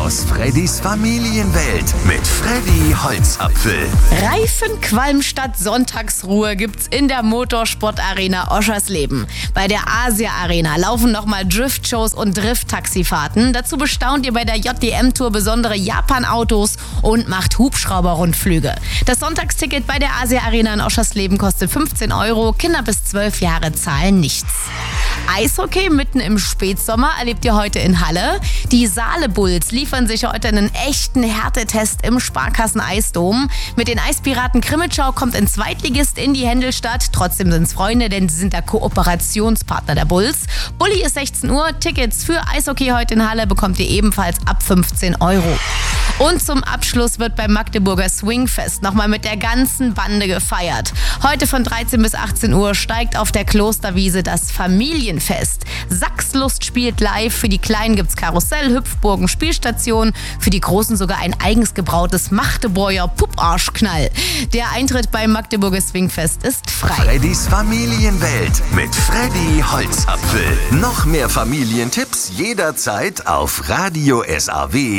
aus Freddys Familienwelt mit Freddy Holzapfel. Reifenqualm statt Sonntagsruhe gibt's in der Motorsportarena Oschersleben. Bei der Asia Arena laufen nochmal Driftshows und Drift-Taxifahrten. Dazu bestaunt ihr bei der JDM-Tour besondere Japan-Autos und macht Hubschrauber-Rundflüge. Das Sonntagsticket bei der Asia Arena in Oschersleben kostet 15 €. Kinder bis 12 Jahre zahlen nichts. Eishockey mitten im Spätsommer erlebt ihr heute in Halle. Die Saale Bulls liefern sich heute einen echten Härtetest im Sparkassen-Eisdom. Mit den Eispiraten Krimitschau kommt ein Zweitligist in die Händelstadt. Trotzdem sind's Freunde, denn sie sind der Kooperationspartner der Bulls. Bulli ist 16 Uhr. Tickets für Eishockey heute in Halle bekommt ihr ebenfalls ab 15 €. Und zum Abschluss wird beim Magdeburger Swingfest nochmal mit der ganzen Bande gefeiert. Heute von 13 bis 18 Uhr steigt auf der Klosterwiese das Familienfest. Sachslust spielt live, für die Kleinen gibt's Karussell, Hüpfburgen, Spielstationen, für die Großen sogar ein eigens gebrautes Magdeburger Pupparschknall. Der Eintritt beim Magdeburger Swingfest ist frei. Freddys Familienwelt mit Freddy Holzapfel. Noch mehr Familientipps jederzeit auf Radio SAW.